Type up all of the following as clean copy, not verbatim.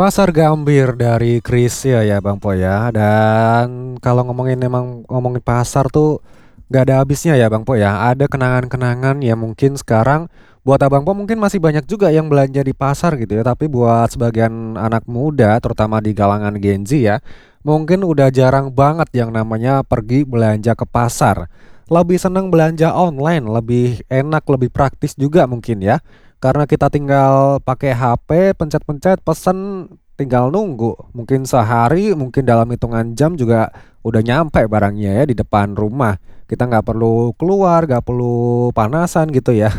Pasar Gambir dari Krisya ya Bang Po ya. Dan kalau ngomongin pasar tuh nggak ada habisnya ya Bang Po ya. Ada kenangan-kenangan ya mungkin sekarang buat Abang Po mungkin masih banyak juga yang belanja di pasar gitu ya. Tapi buat sebagian anak muda terutama di kalangan Gen Z ya, mungkin udah jarang banget yang namanya pergi belanja ke pasar. Lebih seneng belanja online, lebih enak, lebih praktis juga mungkin ya. Karena kita tinggal pakai HP, pencet-pencet, pesen, tinggal nunggu. Mungkin sehari, mungkin dalam hitungan jam juga udah nyampe barangnya ya di depan rumah. Kita nggak perlu keluar, nggak perlu panasan gitu ya.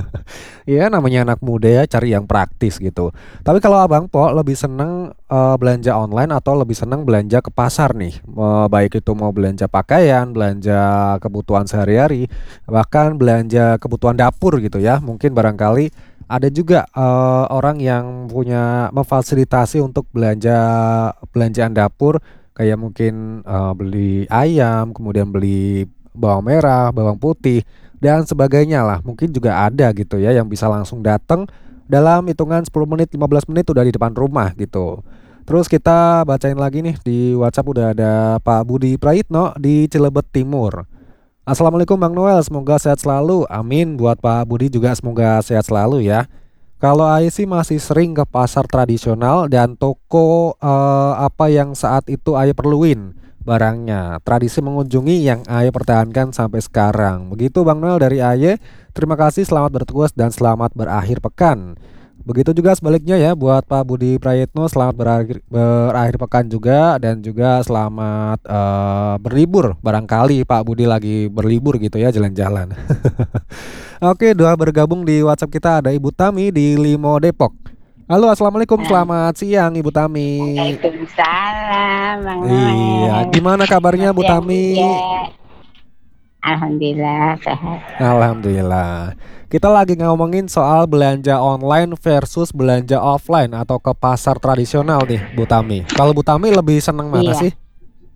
Ya namanya anak muda ya cari yang praktis gitu. Tapi kalau Abang Po lebih seneng belanja online atau lebih seneng belanja ke pasar nih? Baik itu mau belanja pakaian, belanja kebutuhan sehari-hari, bahkan belanja kebutuhan dapur gitu ya. Mungkin barangkali ada juga orang yang punya memfasilitasi untuk belanja belanjaan dapur kayak mungkin beli ayam, kemudian beli bawang merah, bawang putih dan sebagainya lah. Mungkin juga ada gitu ya yang bisa langsung datang dalam hitungan 10 menit, 15 menit udah di depan rumah gitu. Terus kita bacain lagi nih di WhatsApp udah ada Pak Budi Praitno di Cilebet Timur. Assalamualaikum Bang Noel, semoga sehat selalu. Amin buat Pak Budi juga semoga sehat selalu ya. Kalau Ais sih masih sering ke pasar tradisional dan toko apa yang saat itu Ayah perluin barangnya. Tradisi mengunjungi yang Ayah pertahankan sampai sekarang. Begitu Bang Noel dari Ayah. Terima kasih, selamat bertugas dan selamat berakhir pekan. Begitu juga sebaliknya ya buat Pak Budi Prayitno, selamat berakhir pekan juga dan juga selamat berlibur. Barangkali Pak Budi lagi berlibur gitu ya jalan-jalan. Oke, doa bergabung di WhatsApp kita ada Ibu Tami di Limo Depok. Halo, assalamualaikum, Nah, selamat siang Ibu Tami. Waalaikumsalam, Bang Iya, Noel. gimana kabarnya Selamat Bu siang Tami? juga. Alhamdulillah sehat. Alhamdulillah. Kita lagi ngomongin soal belanja online versus belanja offline atau ke pasar tradisional nih, Bu Tami. Kalau Bu Tami lebih seneng mana Iya, sih?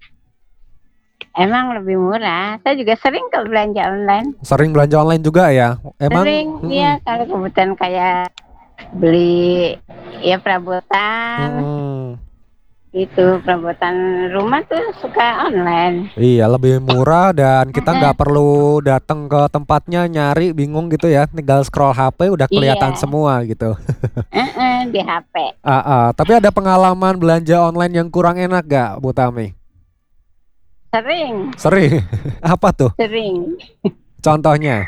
emang lebih murah. Saya juga sering kalau belanja online. Sering belanja online juga ya? Emang? Sering, ya kalau kebutuhan kayak beli ya perabotan Mm-mm. perabotan rumah tuh suka online. Iya, lebih murah dan kita nggak perlu datang ke tempatnya nyari bingung gitu ya. Tinggal scroll HP udah kelihatan Iya, semua gitu. di HP. Tapi ada pengalaman belanja online yang kurang enak gak, Bu Tami? Sering, Sering. Apa tuh? sering. Contohnya?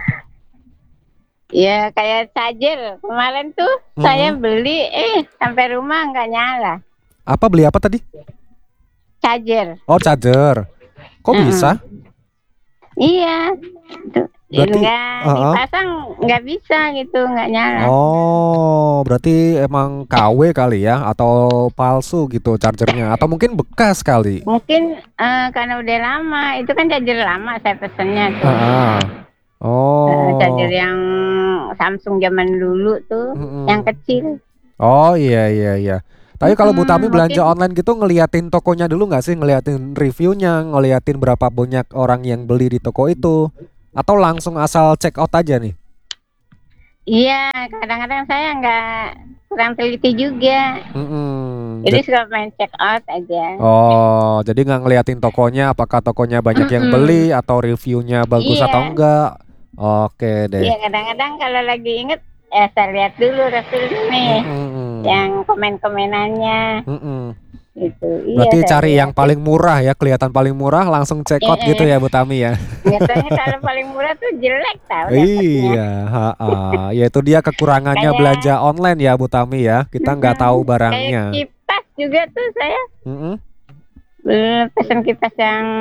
Ya kayak charger. Kemarin tuh saya Mm-mm. beli, sampai rumah nggak nyala. Apa beli apa tadi? Charger. Oh, charger. Kok bisa? Heeh. Iya, tuh, Berarti, nggak uh-uh. dipasang, nggak bisa gitu, nggak nyala. Oh, berarti emang KW kali ya, atau palsu gitu chargernya, atau mungkin bekas kali. Mungkin karena udah lama, itu kan charger lama saya pesennya tuh. Ah, Charger oh, yang Samsung zaman dulu tuh, yang mm-mm. kecil. Oh iya iya iya. Tapi kalau Bu Tami belanja Mungkin online gitu ngeliatin tokonya dulu nggak sih, ngeliatin reviewnya, ngeliatin berapa banyak orang yang beli di toko itu, atau langsung asal check out aja nih? iya, kadang-kadang saya nggak kurang teliti juga. Mm-mm. Jadi suka main check out aja. Oh, jadi nggak ngeliatin tokonya, apakah tokonya banyak yang beli Mm-mm. atau reviewnya bagus atau Iya, enggak? Oke deh. iya kadang-kadang kalau lagi inget, saya lihat dulu review nih, Mm-mm. yang komen-komenannya. Mm-mm. Itu iya Berarti saya cari yang lihat ya. paling murah ya, kelihatan paling murah langsung check out gitu ya Eh, Bu Tami ya. Biasanya kalau paling murah tuh jelek tahu dapetnya. Iya, ha. Ya itu dia kekurangannya belanja Kayak online ya Bu Tami ya. Kita nggak tahu kayak barangnya. kipas juga tuh saya Mm-mm. pesen kipas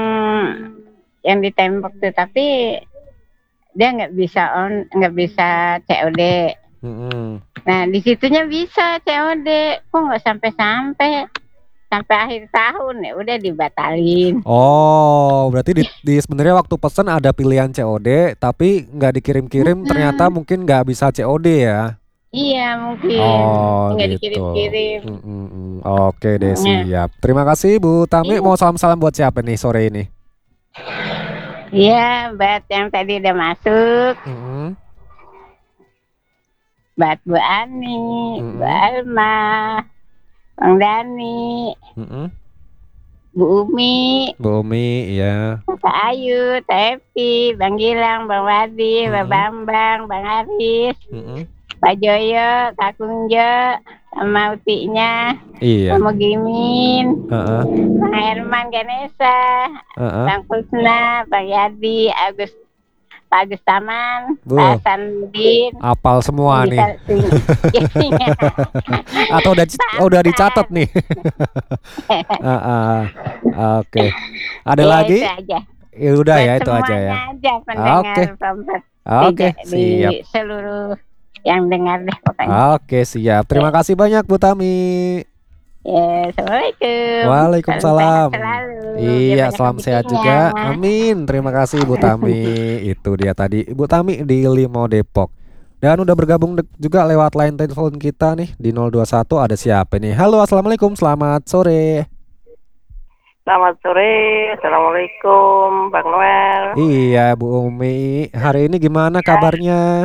yang di tembok tuh, tapi dia nggak bisa COD. Mm-mm. Nah di situnya bisa COD, kok nggak sampai akhir tahun ya udah dibatalin. Oh, berarti di sebenarnya waktu pesan ada pilihan COD, tapi nggak dikirim-kirim, ternyata Mm-mm. mungkin nggak bisa COD ya. Iya mungkin Oh nggak gitu. dikirim-kirim. Oke deh Nah, siap. Terima kasih Bu Tami. iya, Mau salam-salam buat siapa nih sore ini? iya, buat yang tadi udah masuk, Mm-mm. buat Bu Ani, Bu Mm-mm. Alma, Bang Dani, Mm-mm. Bu Umi, Bu Umi, iya. Kak Ayu, Tepi, Bang Gilang, Bang Wadi, Bang Mm-mm. Bambang, Bang Aris, Mm-mm. Pak Joyo, Kak Kunjo, sama Utinya, Iya. sama Gimin, Heeh. Bang Herman Ganesha, Heeh. Bang Kusna, Bang Yadi, Pak Agus Taman, Pak Bu, Hasanuddin, apal semua yang nih. bisa singa. Atau udah dicatat Sampai. nih. Heeh. Oke. Ada Ya itu lagi? aja. Ya udah Buat ya, itu aja ya. semuanya aja pendengar Oke. Kompas Oke, tiga di siap. seluruh yang dengar deh pokoknya. Oke, siap. Ya, Terima kasih banyak Bu Tami. ya, Assalamualaikum. Salam sehat Waalaikumsalam. selalu. Biar Iya, banyak salam sehat rezekinya. juga. Amin. Terima kasih Bu Tami. Itu dia tadi Bu Tami di Limo Depok. Dan udah bergabung juga lewat line telepon kita nih di 021. Ada siapa nih? Halo, Assalamualaikum. Selamat sore. Selamat sore, Assalamualaikum Bang Noel. Iya, Bu Umi. Hari ini gimana kabarnya?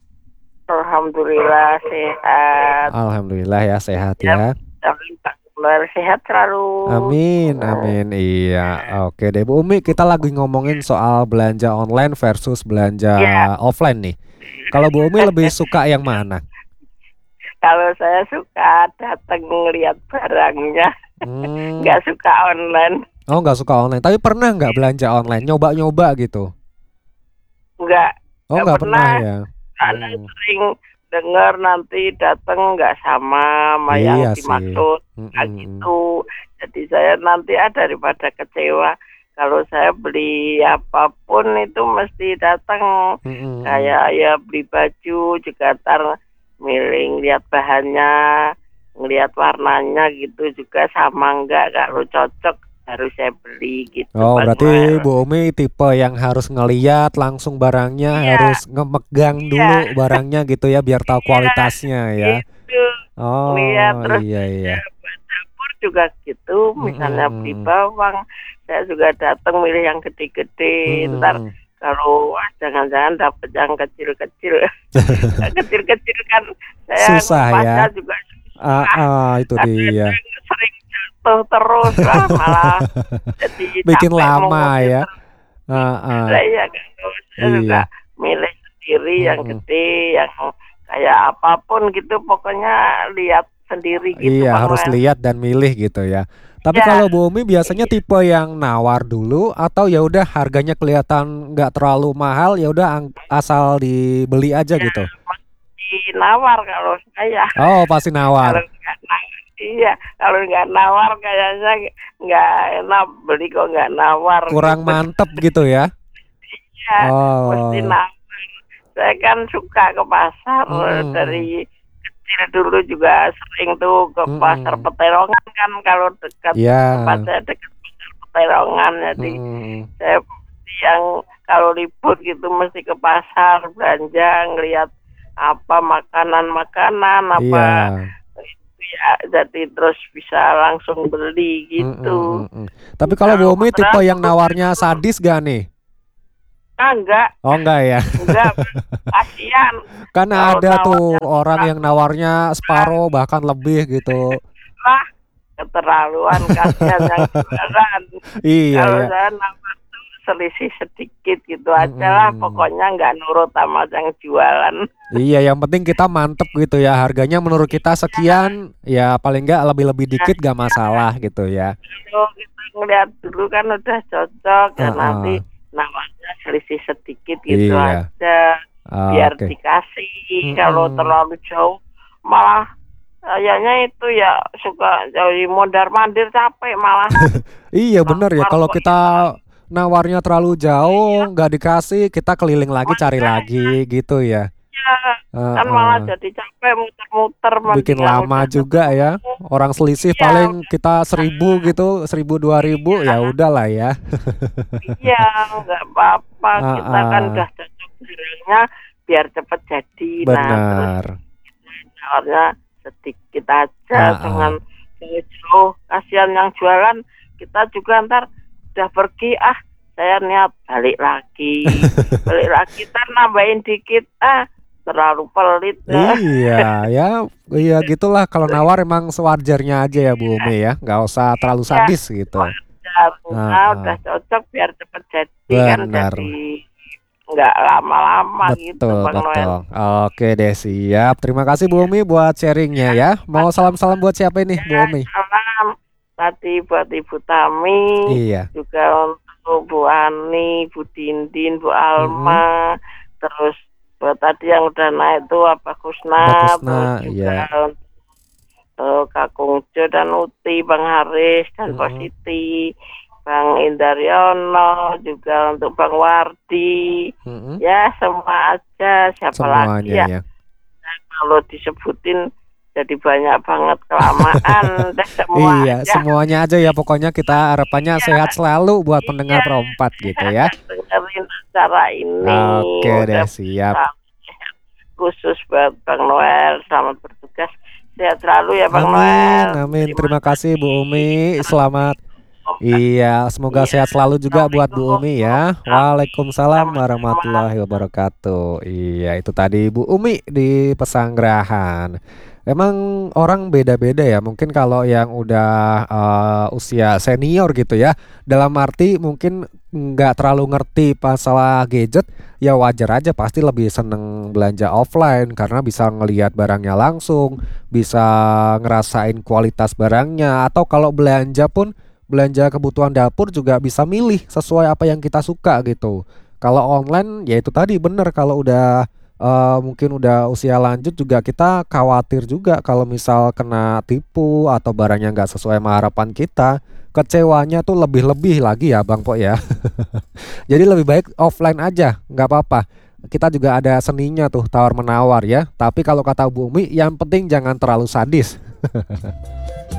Alhamdulillah sehat. Alhamdulillah ya, sehat Ya, ya. Bang Noel sehat selalu. Amin, amin. Iya, oke deh Bu Umi, kita lagi ngomongin soal belanja online versus belanja Ya, offline nih. Kalau Bu Umi lebih suka yang mana? kalau saya suka datang ngeliat barangnya, Hmm. nggak suka online. Oh, nggak suka online. Tapi pernah nggak belanja online? Nyoba-nyoba gitu? Nggak Oh, nggak nggak pernah pernah. ya. Karena Hmm. sering dengar nanti datang nggak sama yang Iya sih. dimaksud Mm-mm. gitu. Jadi saya nanti daripada kecewa. Kalau saya beli apapun itu mesti datang. Mm-mm. Kayak ya beli baju juga ntar milih lihat bahannya, ngelihat warnanya gitu juga sama enggak, kalau cocok harus saya beli gitu Oh, Bang berarti Noel. Bu Umi tipe yang harus ngeliat langsung barangnya, Iya, harus ngemegang iya, dulu barangnya gitu ya, biar tahu iya, kualitasnya ya. gitu. Lihat Oh, terus iya iya. buat dapur juga gitu, misalnya beli Mm-mm. bawang, saya juga datang milih yang gede-gede. Ntar Mm-mm. kalau jangan-jangan dapet yang kecil-kecil, yang kecil-kecil kan saya Susah ya. ngupasnya juga susah. Itu Kadang dia. sering jatuh terus lah, malah jadi Bikin capek lama mengutin ya. terus. Ah, Lah iya kan, saya suka iya. milih sendiri yang Mm-mm. gede, yang kayak apapun gitu, pokoknya lihat sendiri gitu Iya, Bang harus Noel. lihat dan milih gitu ya. Tapi Ya, kalau Bu Umi biasanya tipe yang nawar dulu atau ya udah harganya kelihatan nggak terlalu mahal, ya udah asal dibeli aja ya gitu. mesti nawar kalau saya. Oh, pasti Kalau nawar. nggak nawar, iya, kalau nggak nawar kayaknya nggak enak beli kok nggak nawar Kurang gitu. mantep gitu ya. Ya, mesti Oh. nawar. Saya kan suka ke pasar Mm-mm. dari kecil dulu juga sering tuh ke pasar Mm-mm. Peterongan kan, kalau dekat tempat Ya. saya dekat pasar Peterongan, jadi Mm-mm. saya mesti yang kalau libur gitu mesti ke pasar belanja, ngelihat apa makanan-makanan Iya. apa ya, jadi terus bisa langsung beli gitu. Mm-mm. Tapi kalau Bu Kalau Umi tipe padahal yang dulu nawarnya sadis gak nih? enggak, Oh, enggak ya. kasihan Kan kalau ada tuh nawarnya orang yang nawarnya separuh bahkan lebih gitu. lah, keterlaluan, kasihan yang jualan. Iya Kalau ya. saya nawar tuh selisih sedikit gitu aja lah, Mm-mm. pokoknya nggak nurut sama yang jualan. Iya, yang penting kita mantep gitu ya. Harganya menurut kita sekian, ya paling enggak lebih-lebih Nah, dikit gak masalah gitu ya. kalau kita ngeliat dulu kan udah cocok ya, nanti Heeh. nawarnya selisih sedikit gitu Iya. aja biar Oke. dikasih. Kalau Mm-mm. terlalu jauh malah kayaknya itu ya suka jadi mondar-mandir, capek malah. Iya bener ya. Kalau Warkop kita nawarnya terlalu jauh, nggak dikasih, kita keliling lagi cari lagi gitu ya. kan malah Heeh. jadi capek muter-muter, Bikin mendingan lama udah juga ketemu. ya. Orang selisih Iya, paling kita 1.000 gitu, 1.000 2.000 ya udahlah ya. iya, nggak apa-apa. Kita kan Heeh. udah cocok barangnya biar cepet jadi. Nah, terus Benar. nawarnya sedikit aja, Heeh. jangan jauh-jauh. Kasihan yang jualan, kita juga ntar udah pergi, saya niat balik lagi ntar nambahin dikit, terlalu pelit. Iya, iya gitulah kalau nawar emang sewajarnya aja ya Bu Umi ya, nggak usah terlalu sadis gitu. Udah cocok biar cepet jadi kan, Benar. jadi nggak lama-lama gitu Betul, Bang Noel. betul. Oke deh, siap. Terima kasih Bu Umi buat sharingnya ya. Mau salam-salam buat siapa ini Bu Umi? Salam tadi buat Ibu Tami, Iya. juga untuk Bu Ani, Bu Dindin, Bu Alma, terus buat tadi yang udah naik tuh apa Kusna, terus juga iya. untuk Kakung Jo dan Uti, Bang Haris dan Positi, Bang Indaryono, juga untuk Bang Wardi. Ya semua aja, siapa Semuanya lagi ya? Kalau disebutin jadi banyak banget, kelamaan. Iya, aja. semuanya aja ya, pokoknya kita harapannya sehat selalu buat pendengar Perompat gitu ya. Dengerin acara ini. Oke deh, siap. Khusus buat Bang Noel, selamat bertugas, sehat selalu ya Bang Noel. Amin. Terima kasih Bu Umi. Selamat. Iya, semoga sehat selalu juga buat Bu Umi ya. Waalaikumsalam warahmatullahi wabarakatuh. Iya, itu tadi Bu Umi di Pesanggerahan. Emang orang beda-beda ya. Mungkin kalau yang udah usia senior gitu ya, dalam arti mungkin nggak terlalu ngerti masalah gadget, ya wajar aja pasti lebih seneng belanja offline karena bisa ngelihat barangnya langsung, bisa ngerasain kualitas barangnya, atau kalau belanja pun belanja kebutuhan dapur juga bisa milih sesuai apa yang kita suka gitu. Kalau online ya itu tadi bener, kalau udah mungkin udah usia lanjut juga kita khawatir juga kalau misal kena tipu atau barangnya nggak sesuai sama harapan kita, kecewanya tuh lebih-lebih lagi ya Bang Po ya. Jadi lebih baik offline aja, nggak apa-apa. Kita juga ada seninya tuh tawar menawar ya. Tapi kalau kata Bu Umi, yang penting jangan terlalu sadis.